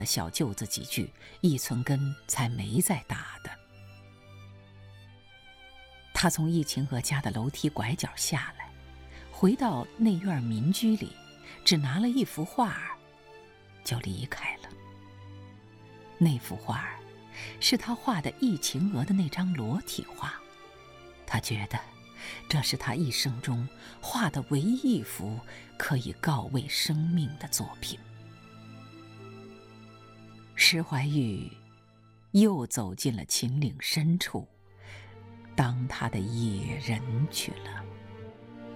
小舅子几句，一寸根才没再打的。他从易晴娥家的楼梯拐角下来，回到内院民居里，只拿了一幅画儿，就离开了。那幅画儿是他画的易晴娥的那张裸体画，他觉得这是他一生中画的唯一一幅可以告慰生命的作品。施怀玉又走进了秦岭深处，当他的野人去了。